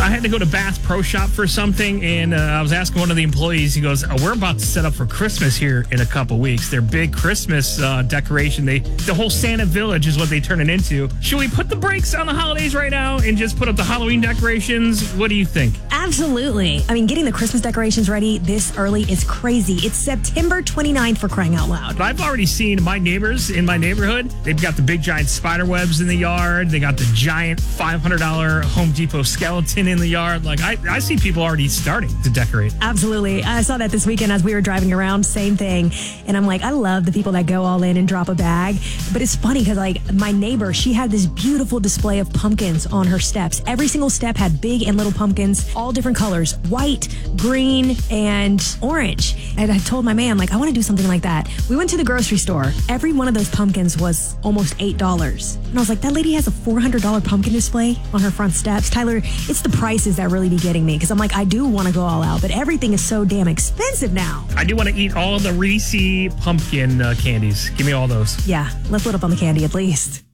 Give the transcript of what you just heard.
I had to go to Bass Pro Shop for something, and I was asking one of the employees. He goes, "We're about to set up for Christmas here in a couple weeks. Their big Christmas decoration. The whole Santa Village is what they turn it into. Should we put the brakes on the holidays right now and just put up the Halloween decorations? What do you think?" Absolutely. I mean, getting the Christmas decorations ready this early is crazy. It's September 29th for crying out loud. But I've already seen my neighbors in my neighborhood. They've got the big giant spider webs in the yard. They got the giant $500 Home Depot skeleton in the yard. Like, I see people already starting to decorate. Absolutely. I saw that this weekend as we were driving around. Same thing. And I'm like, I love the people that go all in and drop a bag. But it's funny because, like, my neighbor, she had this beautiful display of pumpkins on her steps. Every single step had big and little pumpkins, all different colors, white, green, and orange. And I told my man, like, I want to do something like that. We went to the grocery store. Every one of those pumpkins was almost $8. And I was like, that lady has a $400 pumpkin display on her front steps. Tyler, it's the prices that really be getting me, because I'm like, I do want to go all out, but everything is so damn expensive now. I do want to eat all the Reese pumpkin candies. Give me all those. Yeah, let's load up on the candy at least.